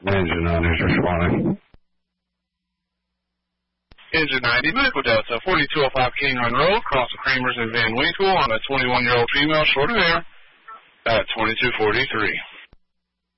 Engine on is responding. Engine 90, Medical Delta, 4205 King Run Road, cross the Kramers and Van Winkle on a 21-year-old female short of air at 2243.